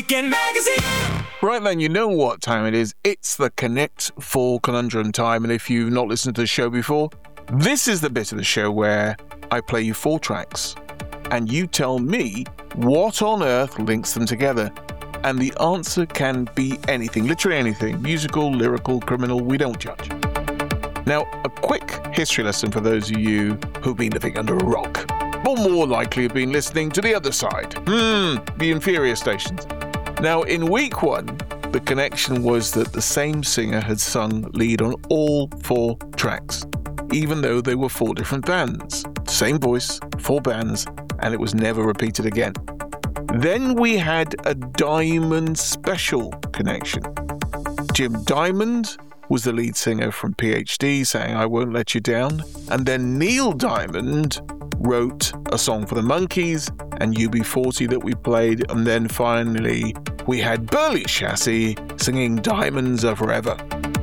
Weekend Magazine. Right then, you know what time it is. It's the Connect 4 Conundrum time, and if you've not listened to the show before, this is the bit of the show where I play you 4 tracks, and you tell me what on earth links them together. And the answer can be anything, literally anything. Musical, lyrical, criminal, we don't judge. Now, a quick history lesson for those of you who've been living under a rock, or more likely have been listening to the other side, the inferior stations. Now, in week 1, the connection was that the same singer had sung lead on all 4 tracks, even though they were 4 different bands. Same voice, 4 bands, and it was never repeated again. Then we had a Diamond special connection. Jim Diamond was the lead singer from PhD saying I Won't Let You Down, and then Neil Diamond wrote a song for the Monkees and UB40 that we played, and then finally we had Burley Chassis singing Diamonds Are Forever.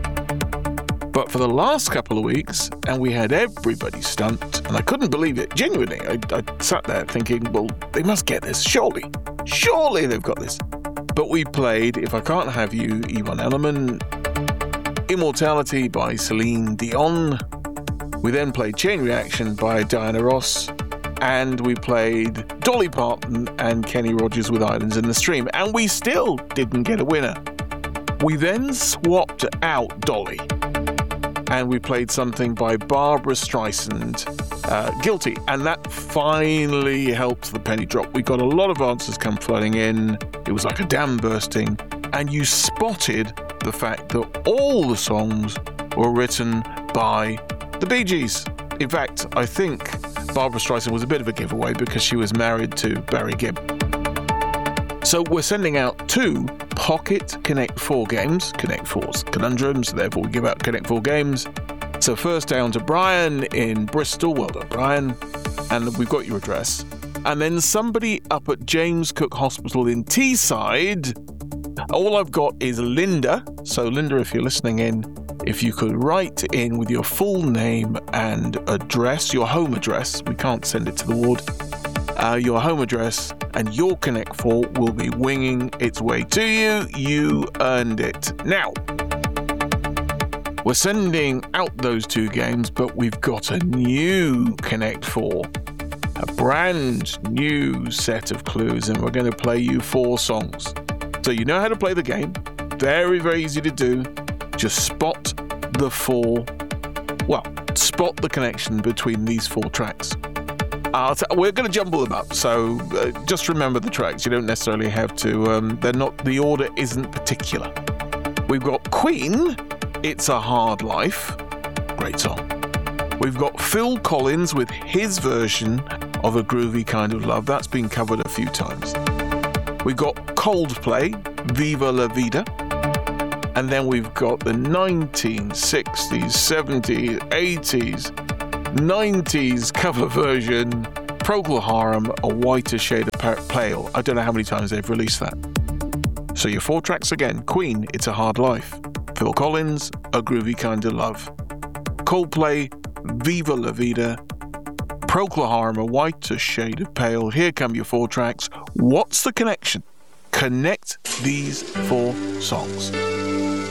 But for the last couple of weeks, and we had everybody stumped, and I couldn't believe it, genuinely. I sat there thinking, well, they must get this, surely they've got this. But we played If I Can't Have You, Yvonne Elliman, Immortality by Celine Dion. We then played Chain Reaction by Diana Ross, and we played Dolly Parton and Kenny Rogers with Islands in the Stream, and we still didn't get a winner. We then swapped out Dolly, and we played something by Barbra Streisand, Guilty, and that finally helped the penny drop. We got a lot of answers come flooding in. It was like a dam bursting, and you spotted the fact that all the songs were written by the Bee Gees. In fact, I think Barbra Streisand was a bit of a giveaway because she was married to Barry Gibb. So we're sending out 2 Pocket Connect 4 games, Connect 4's conundrums, therefore we give out Connect 4 games. So first down to Brian in Bristol, well done Brian, and we've got your address. And then somebody up at James Cook Hospital in Teesside. All I've got is Linda, so Linda, if you're listening in, if you could write in with your full name and address, your home address, we can't send it to the ward, your home address, and your Connect 4 will be winging its way to you. You earned it. Now, we're sending out those 2 games, but we've got a new Connect 4, a brand new set of clues, and we're going to play you 4 songs. So you know how to play the game. Very, very easy to do. Just spot the connection between these 4 tracks. We're going to jumble them up, so just remember the tracks. You don't necessarily have to, the order isn't particular. We've got Queen, It's a Hard Life, great song. We've got Phil Collins with his version of A Groovy Kind of Love, that's been covered a few times. We've got Coldplay, Viva La Vida. And then we've got the 1960s, 70s, 80s, 90s cover version, Procol Harum, A Whiter Shade of Pale. I don't know how many times they've released that. So your 4 tracks again: Queen, It's a Hard Life; Phil Collins, A Groovy Kind of Love; Coldplay, Viva La Vida; Procol Harum, A Whiter Shade of Pale. Here come your 4 tracks. What's the connection? Connect these 4 songs.